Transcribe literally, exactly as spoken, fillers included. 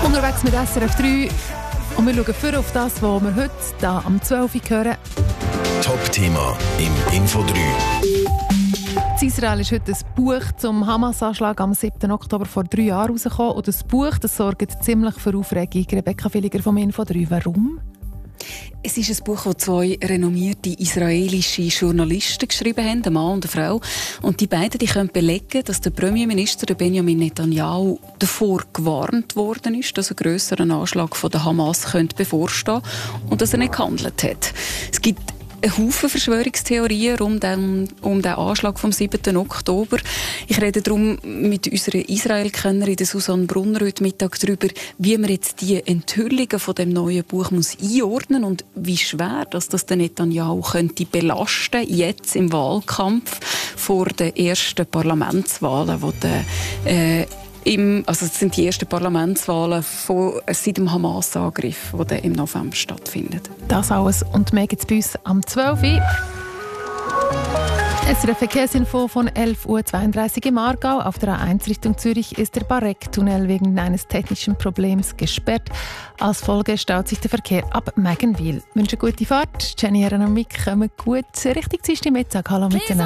Unterwegs mit S R F drei und wir schauen vor auf das, was wir heute hier am zwölf Uhr hören. Top-Thema im Info drei. In Israel ist heute ein Buch zum Hamas-Anschlag am siebten Oktober vor drei Jahren rausgekommen. Und das Buch das sorgt ziemlich für Aufregung. Rebecca Villiger vom Info drei. Warum? Es ist ein Buch, das zwei renommierte israelische Journalisten geschrieben haben, ein Mann und eine Frau. Und die beiden die können belegen, dass der Premierminister Benjamin Netanyahu davor gewarnt worden ist, dass ein grösserer Anschlag von der Hamas könnte bevorstehen und dass er nicht gehandelt hat. Es gibt ein Haufen Verschwörungstheorien rund um, um den Anschlag vom siebten Oktober. Ich rede darum mit unserer Israel-Kennerin Susanne Brunner heute Mittag darüber, wie man jetzt die Enthüllungen von dem neuen Buch muss einordnen und wie schwer dass das den Netanyahu könnte belasten jetzt im Wahlkampf vor den ersten Parlamentswahlen, wo der äh, Im, also es sind die ersten Parlamentswahlen von, seit dem Hamas-Angriff, der im November stattfindet. Das alles und mehr gibt es bei uns am zwölf Uhr. S R F Verkehrsinfo von elf Uhr zweiunddreißig im Aargau. Auf der A eins Richtung Zürich ist der Bareck-Tunnel wegen eines technischen Problems gesperrt. Als Folge staut sich der Verkehr ab Meggenwil. Ich wünsche gute Fahrt. Jenny Herren und Mick kommen gut Richtung Dienstag Mittag. Hallo miteinander.